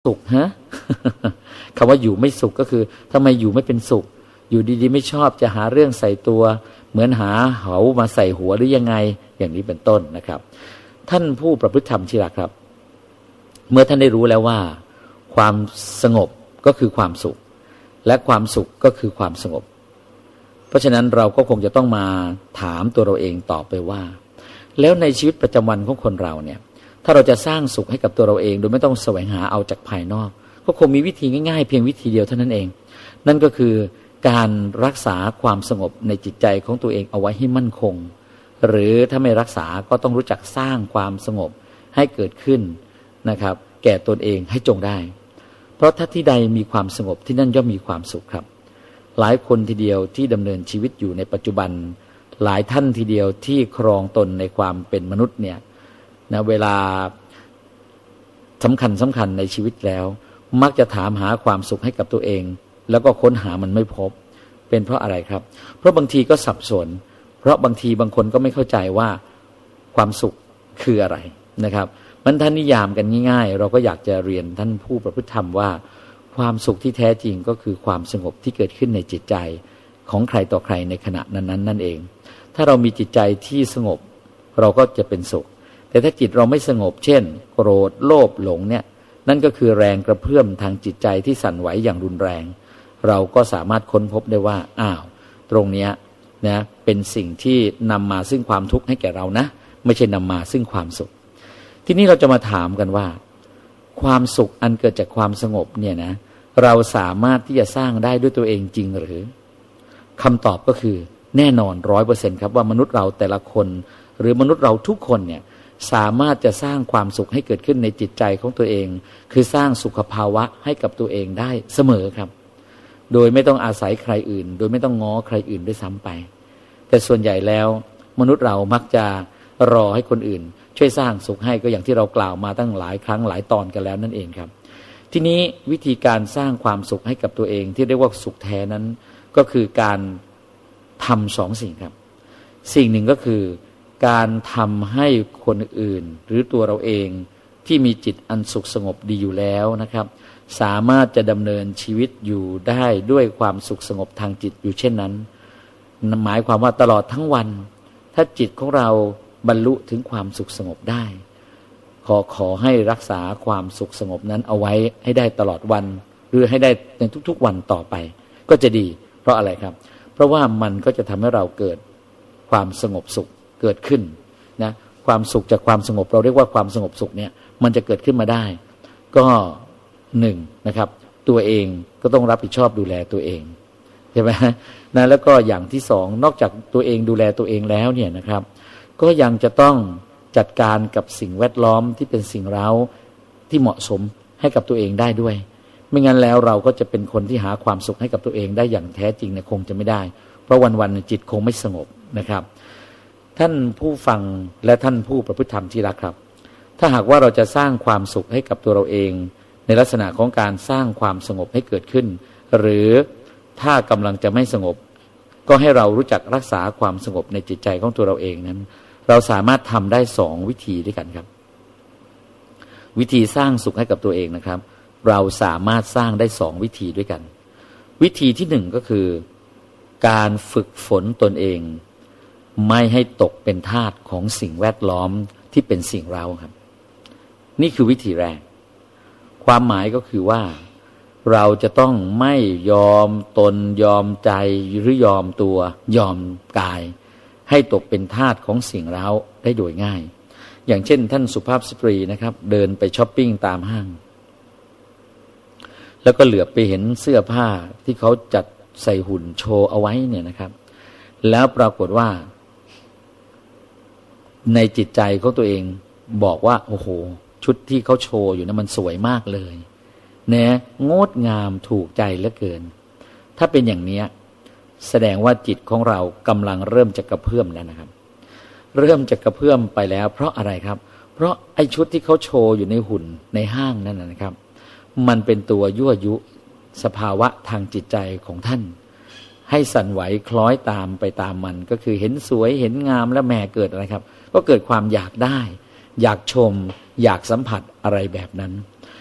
สุขฮะ คำว่าอยู่ไม่สุขก็คือทำไมอยู่ไม่เป็นสุขอยู่ดีๆไม่ชอบจะหาเรื่องใส่ตัวเหมือนหาเหามาใส่หัวหรือยังไงอย่างนี้เป็นต้นนะครับท่านผู้ประพฤติธรรมที่รักครับเมื่อท่านได้รู้แล้วว่าความสงบก็คือความสุขและความสุขก็คือความสงบเพราะฉะนั้นเราก็คงจะต้องมาถามตัวเราเองต่อไปว่าแล้วในชีวิตประจำวันของคนเราเนี่ยถ้าเราจะสร้างสุขให้กับตัวเราเองโดยไม่ต้องแสวงหาเอาจากภายนอกก็คงมีวิธีง่ายๆเพียงวิธีเดียวเท่านั้นเองนั่นก็คือการรักษาความสงบในจิตใจของตัวเองเอาไว้ให้มั่นคงหรือถ้าไม่รักษาก็ต้องรู้จักสร้างความสงบให้เกิดขึ้นนะครับแก่ตนเองให้จงได้เพราะถ้าที่ใดมีความสงบที่นั่นย่อมมีความสุขครับหลายคนทีเดียวที่ดำเนินชีวิตอยู่ในปัจจุบันหลายท่านทีเดียวที่ครองตนในความเป็นมนุษย์เนี่ยนะเวลาสำคัญในชีวิตแล้วมักจะถามหาความสุขให้กับตัวเองแล้วก็ค้นหามันไม่พบเป็นเพราะอะไรครับเพราะบางทีก็สับสนเพราะบางทีบางคนก็ไม่เข้าใจว่าความสุขคืออะไรนะครับมันท่านนิยามกันง่ายๆเราก็อยากจะเรียนท่านผู้ประพฤติธรรมว่าความสุขที่แท้จริงก็คือความสงบที่เกิดขึ้นในจิตใจของใครต่อใครในขณะนั้นนั่นเองถ้าเรามีจิตใจที่สงบเราก็จะเป็นสุขแต่ถ้าจิตเราไม่สงบเช่นโกรธโลภหลงเนี่ยนั่นก็คือแรงกระเพื่อมทางจิตใจที่สั่นไหวอย่างรุนแรงเราก็สามารถค้นพบได้ว่าตรงเนี้ยนะเป็นสิ่งที่นำมาซึ่งความทุกข์ให้แก่เรานะไม่ใช่นำมาซึ่งความสุขทีนี้เราจะมาถามกันว่าความสุขอันเกิดจากความสงบเนี่ยนะเราสามารถที่จะสร้างได้ด้วยตัวเองจริงหรือคำตอบก็คือแน่นอน 100% ครับว่ามนุษย์เราแต่ละคนหรือมนุษย์เราทุกคนเนี่ยสามารถจะสร้างความสุขให้เกิดขึ้นในจิตใจของตัวเองคือสร้างสุขภาวะให้กับตัวเองได้เสมอครับโดยไม่ต้องอาศัยใครอื่นโดยไม่ต้องง้อใครอื่นด้วยซ้ำไปแต่ส่วนใหญ่แล้วมนุษย์เรามักจะรอให้คนอื่นช่วยสร้างสุขให้ก็อย่างที่เรากล่าวมาตั้งหลายครั้งหลายตอนกันแล้วนั่นเองครับทีนี้วิธีการสร้างความสุขให้กับตัวเองที่เรียกว่าสุขแท้นั้นก็คือการทำสองสิ่งครับสิ่งหนึ่งก็คือการทำให้คนอื่นหรือตัวเราเองที่มีจิตอันสุขสงบดีอยู่แล้วนะครับสามารถจะดำเนินชีวิตอยู่ได้ด้วยความสุขสงบทางจิตอยู่เช่นนั้นหมายความว่าตลอดทั้งวันถ้าจิตของเราบรรลุถึงความสุขสงบได้ขอให้รักษาความสุขสงบนั้นเอาไว้ให้ได้ตลอดวันหรือให้ได้ในทุกๆวันต่อไปก็จะดีเพราะอะไรครับเพราะว่ามันก็จะทำให้เราเกิดความสงบสุขเกิดขึ้นนะความสุขจากความสงบเราเรียกว่าความสงบสุขเนี่ยมันจะเกิดขึ้นมาได้ก็หนึ่งนะครับตัวเองก็ต้องรับผิดชอบดูแลตัวเองใช่ไหมนะแล้วก็อย่างที่สองนอกจากตัวเองดูแลตัวเองแล้วเนี่ยนะครับก็ยังจะต้องจัดการกับสิ่งแวดล้อมที่เป็นสิ่งเร้าที่เหมาะสมให้กับตัวเองได้ด้วยไม่งั้นแล้วเราก็จะเป็นคนที่หาความสุขให้กับตัวเองได้อย่างแท้จริงเนี่ยคงจะไม่ได้เพราะวันๆจิตคงไม่สงบนะครับท่านผู้ฟังและท่านผู้ประพฤติธรรมที่รักครับถ้าหากว่าเราจะสร้างความสุขให้กับตัวเราเองในลักษณะของการสร้างความสงบให้เกิดขึ้นหรือถ้ากำลังจะไม่สงบก็ให้เรารู้จักรักษาความสงบในจิตใจของตัวเราเองนั้นเราสามารถทำได้2วิธีด้วยกันครับวิธีสร้างสุขให้กับตัวเองนะครับเราสามารถสร้างได้2วิธีด้วยกันวิธีที่1ก็คือการฝึกฝนตนเองไม่ให้ตกเป็นทาสของสิ่งแวดล้อมที่เป็นสิ่งเร้าครับนี่คือวิธีแรกความหมายก็คือว่าเราจะต้องไม่ยอมตนยอมใจหรือยอมตัวยอมกายให้ตกเป็นทาสของสิ่งเร้าได้โดยง่ายอย่างเช่นท่านสุภาพสตรีนะครับเดินไปช้อปปิ้งตามห้างแล้วก็เหลือบไปเห็นเสื้อผ้าที่เขาจัดใส่หุ่นโชว์เอาไว้เนี่ยนะครับแล้วปรากฏว่าในจิตใจของตัวเองบอกว่าโอ้โหชุดที่เขาโชว์อยู่นะมันสวยมากเลยนะงดงามถูกใจเหลือเกินถ้าเป็นอย่างนี้แสดงว่าจิตของเรากำลังเริ่มจะกระเพื่อมแล้วนะครับเริ่มจะกระเพื่อมไปแล้วเพราะอะไรครับเพราะไอ้ชุดที่เขาโชว์อยู่ในหุ่นในห้างนั่นนะครับมันเป็นตัวยั่วยุสภาวะทางจิตใจของท่านให้สั่นไหวคล้อยตามไปตามมันก็คือเห็นสวยเห็นงามแล้วแม่เกิดอะไรครับก็เกิดความอยากได้อยากชมอยากสัมผัสอะไรแบบนั้น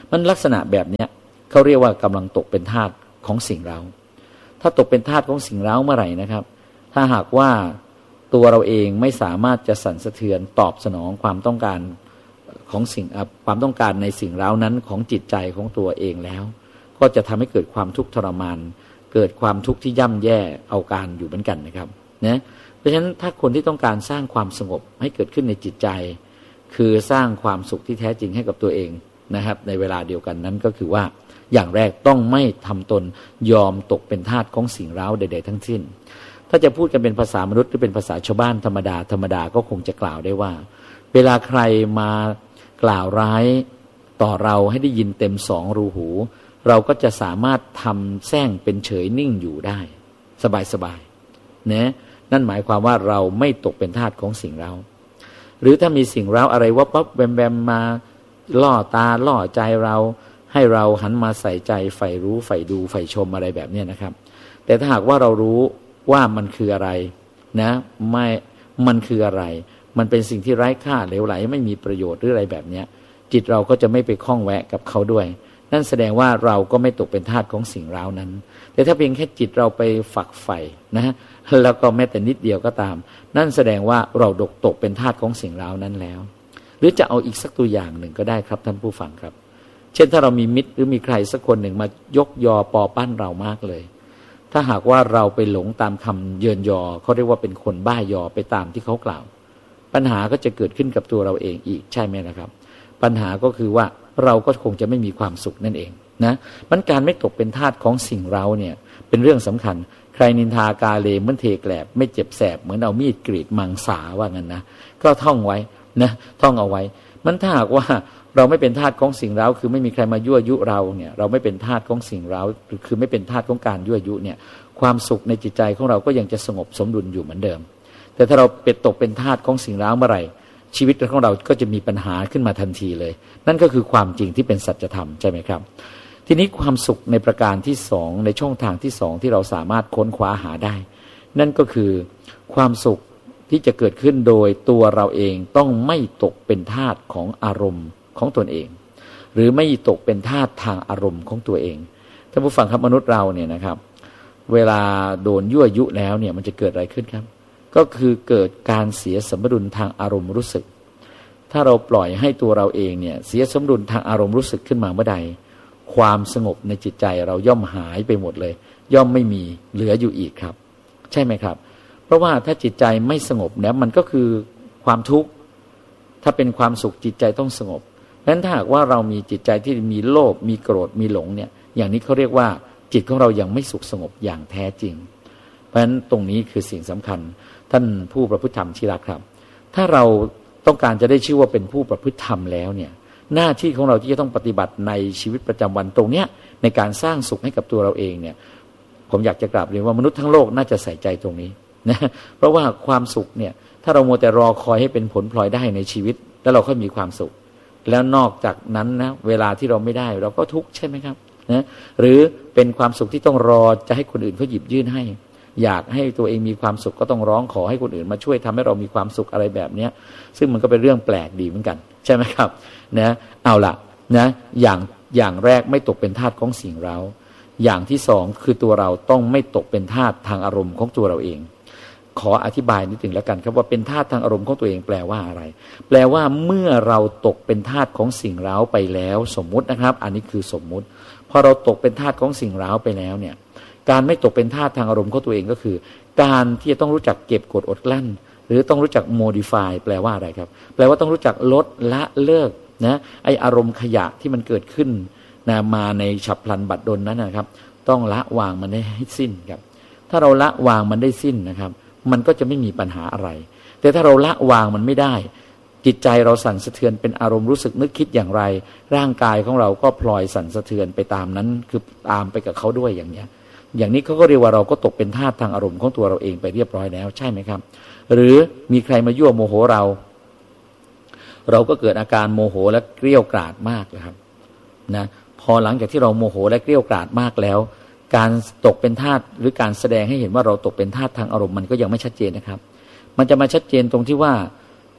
มันลักษณะแบบเนี้ยเขาเรียกว่ากำลังตกเป็นทาสของสิ่งเร้าถ้าตกเป็นทาสของสิ่งเร้าเมื่อไหร่นะครับถ้าหากว่าตัวเราเองไม่สามารถจะสั่นสะเทือนตอบสนองความต้องการของความต้องการในสิ่งเร้านั้นของจิตใจของตัวเองแล้วก็จะทำให้เกิดความทุกข์ทรมานเกิดความทุกข์ที่ย่ำแย่เอาการอยู่เหมือนกันนะครับนะเพราะฉะนั้นถ้าคนที่ต้องการสร้างความสงบให้เกิดขึ้นในจิตใจคือสร้างความสุขที่แท้จริงให้กับตัวเองนะครับในเวลาเดียวกันนั้นก็คือว่าอย่างแรกต้องไม่ทำตนยอมตกเป็นทาสของสิ่งเร้าใดๆทั้งสิ้นถ้าจะพูดกันเป็นภาษามนุษย์หรือเป็นภาษาชาวบ้านธรรมดาก็คงจะกล่าวได้ว่าเวลาใครมากล่าวร้ายต่อเราให้ได้ยินเต็มสองรูหูเราก็จะสามารถทำแซงเป็นเฉยนิ่งอยู่ได้สบายๆนะนั่นหมายความว่าเราไม่ตกเป็นทาสของสิ่งเร้าหรือถ้ามีสิ่งเร้าอะไรว่าป๊บแวมมาล่อตาล่อใจเราให้เราหันมาใส่ใจใฝ่รู้ใฝ่ดูใฝ่ชมอะไรแบบนี้นะครับแต่ถ้าหากว่าเรารู้ว่ามันคืออะไรนะไม่มันคืออะไรมันเป็นสิ่งที่ไร้ค่าเหลวไหลไม่มีประโยชน์หรืออะไรแบบนี้จิตเราก็จะไม่ไปคล้องแวะกับเขาด้วยนั่นแสดงว่าเราก็ไม่ตกเป็นทาสของสิ่งเร้านั้นแต่ถ้าเพียงแค่จิตเราไปฝักใฝ่นะแล้วก็แม้แต่นิดเดียวก็ตามนั่นแสดงว่าเราตกเป็นทาสของสิ่งเร้านั้นแล้วหรือจะเอาอีกสักตัวอย่างหนึ่งก็ได้ครับท่านผู้ฟังครับเช่นถ้าเรามีมิตรหรือมีใครสักคนหนึ่งมายกยอปอปั้นเรามากเลยถ้าหากว่าเราไปหลงตามคำเยินยอเขาเรียกว่าเป็นคนบ้ายอไปตามที่เขากล่าวปัญหาก็จะเกิดขึ้นกับตัวเราเองอีกใช่ไหมนะครับปัญหาก็คือว่าเราก็คงจะไม่มีความสุขนั่นเองนะมันการไม่ตกเป็นทาสของสิ่งเร้าเนี่ยเป็นเรื่องสำคัญใครนินทากาเลเหมือนเทแกลบไม่เจ็บแสบเหมือนเอามีดกรีดมังสาว่างั้นนะก็ท่องไว้นะท่องเอาไว้มันถ้าหากว่าเราไม่เป็นทาสของสิ่งเร้าคือไม่มีใครมายั่วยุเราเนี่ยเราไม่เป็นทาสของสิ่งเร้าคือไม่เป็นทาสของการยั่วยุเนี่ยความสุขในจิตใจของเราก็ยังจะสงบสมดุลอยู่เหมือนเดิมแต่ถ้าเราเป็นตกเป็นทาสของสิ่งเร้าเมื่อไหร่ชีวิตของเราก็จะมีปัญหาขึ้นมาทันทีเลยนั่นก็คือความจริงที่เป็นสัจธรรมใช่ไหมครับทีนี้ความสุขในประการที่สองในช่องทางที่สองที่เราสามารถค้นคว้าหาได้นั่นก็คือความสุขที่จะเกิดขึ้นโดยตัวเราเองต้องไม่ตกเป็นทาสของอารมณ์ของตนเองหรือไม่ตกเป็นทาสทางอารมณ์ของตัวเองท่านผู้ฟังครับมนุษย์เราเนี่ยนะครับเวลาโดนยั่วยุแล้วเนี่ยมันจะเกิดอะไรขึ้นครับก็คือเกิดการเสียสมดุลทางอารมณ์รู้สึกถ้าเราปล่อยให้ตัวเราเองเนี่ยเสียสมดุลทางอารมณ์รู้สึกขึ้นมาเมื่อใดความสงบในจิตใจเราย่อมหายไปหมดเลยย่อมไม่มีเหลืออยู่อีกครับใช่ไหมครับเพราะว่าถ้าจิตใจไม่สงบเนี่ยมันก็คือความทุกข์ถ้าเป็นความสุขจิตใจต้องสงบเพราะฉะนั้นถ้าหากว่าเรามีจิตใจที่มีโลภมีโกรธมีหลงเนี่ยอย่างนี้เขาเรียกว่าจิตของเรายังไม่สุขสงบอย่างแท้จริงเพราะฉะนั้นตรงนี้คือสิ่งสำคัญท่านผู้ประพฤติธรรมที่รักครับถ้าเราต้องการจะได้ชื่อว่าเป็นผู้ประพฤติธรรมแล้วเนี่ยหน้าที่ของเราที่จะต้องปฏิบัติในชีวิตประจำวันตรงเนี้ยในการสร้างสุขให้กับตัวเราเองเนี่ยผมอยากจะกราบเรียนว่ามนุษย์ทั้งโลกน่าจะใส่ใจตรงนี้นะเพราะว่าความสุขเนี่ยถ้าเรามัวแต่รอคอยให้เป็นผลพลอยได้ในชีวิตแล้วเราค่อยมีความสุขแล้วนอกจากนั้นนะเวลาที่เราไม่ได้เราก็ทุกข์ใช่ไหมครับนะหรือเป็นความสุขที่ต้องรอจะให้คนอื่นเขาหยิบยื่นให้อยากให้ตัวเองมีความสุขก็ต้องร้องขอให้คนอื่นมาช่วยทำให้เรามีความสุขอะไรแบบนี้ซึ่งมันก็เป็นเรื่องแปลกดีเหมือนกันใช่ไหมครับนะเอาล่ะนะอย่างแรกไม่ตกเป็นทาสของสิ่งเร้าอย่างที่สองคือตัวเราต้องไม่ตกเป็นทาสทางอารมณ์ของตัวเราเองขออธิบายนิดหนึ่งแล้วกันครับว่าเป็นทาสทางอารมณ์ของตัวเองแปลว่าอะไรแปลว่าเมื่อเราตกเป็นทาสของสิ่งเร้าไปแล้วสมมุตินะครับอันนี้คือสมมุติพอเราตกเป็นทาสของสิ่งเร้าไปแล้วเนี่ยการไม่ตกเป็นทาสทางอารมณ์ของตัวเองก็คือการที่จะต้องรู้จักเก็บกดอดกลั้นหรือต้องรู้จัก modify แปลว่าอะไรครับแปลว่าต้องรู้จักลดละเลิกนะไออารมณ์ขยะที่มันเกิดขึ้นนะมาในฉับพลันบัดดลนั้นนะครับต้องละวางมันให้สิ้นครับถ้าเราละวางมันได้สิ้นนะครับมันก็จะไม่มีปัญหาอะไรแต่ถ้าเราละวางมันไม่ได้จิตใจเราสั่นสะเทือนเป็นอารมณ์รู้สึกนึกคิดอย่างไรร่างกายของเราก็พลอยสั่นสะเทือนไปตามนั้นคือตามไปกับเขาด้วยอย่างนี้เขาก็เรียกว่าเราก็ตกเป็นทาสทางอารมณ์ของตัวเราเองไปเรียบร้อยแล้วใช่ไหมครับหรือมีใครมายั่วโมโหเราก็เกิดอาการโมโหและเกรี้ยวกราดมากนะครับนะพอหลังจากที่เราโมโหและเกรี้ยวกราดมากแล้วการตกเป็นทาสหรือการแสดงให้เห็นว่าเราตกเป็นทาสทางอารมณ์มันก็ยังไม่ชัดเจนนะครับมันจะมาชัดเจนตรงที่ว่า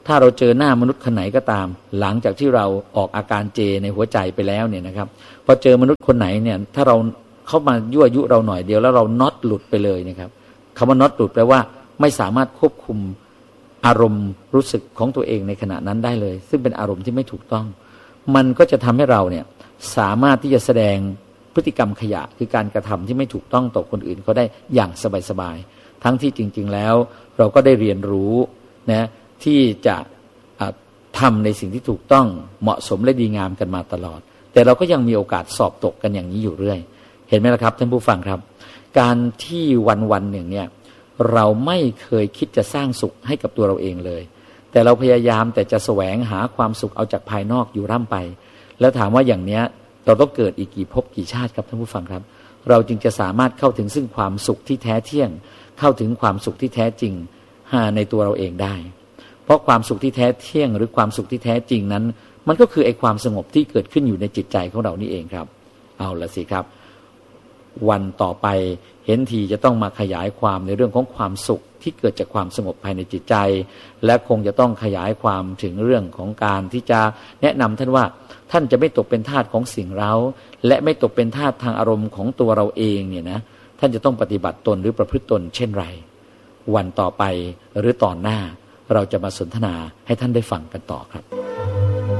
ถ้าเราเจอหน้ามนุษย์คนไหนก็ตามหลังจากที่เราออกอาการเจในหัวใจไปแล้วเนี่ยนะครับพอเจอมนุษย์คนไหนเนี่ยถ้าเราเข้ามายั่วยุเราหน่อยเดียวแล้วเราน็อตหลุดไปเลยนะครับคำว่าน็อตหลุดแปลว่าไม่สามารถควบคุมอารมณ์รู้สึกของตัวเองในขณะนั้นได้เลยซึ่งเป็นอารมณ์ที่ไม่ถูกต้องมันก็จะทำให้เราเนี่ยสามารถที่จะแสดงพฤติกรรมขยะคือการกระทำที่ไม่ถูกต้องต่อคนอื่นเขาได้อย่างสบายๆทั้งที่จริงๆแล้วเราก็ได้เรียนรู้นะที่จะทำในสิ่งที่ถูกต้องเหมาะสมและดีงามกันมาตลอดแต่เราก็ยังมีโอกาสสอบตกกันอย่างนี้อยู่เรื่อยเห็นไหมล่ะครับท่านผู้ฟังครับการที่วันหนึ่งเนี่ยเราไม่เคยคิดจะสร้างสุขให้กับตัวเราเองเลยแต่เราพยายามแต่จะแสวงหาความสุขเอาจากภายนอกอยู่ร่ำไปแล้วถามว่าอย่างเนี้ยเราต้องเกิดอีกกี่ภพกี่ชาติครับท่านผู้ฟังครับเราจึงจะสามารถเข้าถึงซึ่งความสุขที่แท้เที่ยงเข้าถึงความสุขที่แท้จริงในตัวเราเองได้เพราะความสุขที่แท้เที่ยงหรือความสุขที่แท้จริงนั้นมันก็คือไอ้ความสงบที่เกิดขึ้นอยู่ในจิตใจของเรานี่เองครับเอาละสิครับวันต่อไปเห็นทีจะต้องมาขยายความในเรื่องของความสุขที่เกิดจากความสงบภายในจิตใจและคงจะต้องขยายความถึงเรื่องของการที่จะแนะนำท่านว่าท่านจะไม่ตกเป็นทาสของสิ่งเร้าและไม่ตกเป็นทาสทางอารมณ์ของตัวเราเองเนี่ยนะท่านจะต้องปฏิบัติตนหรือประพฤติตนเช่นไรวันต่อไปหรือตอนหน้าเราจะมาสนทนาให้ท่านได้ฟังกันต่อครับ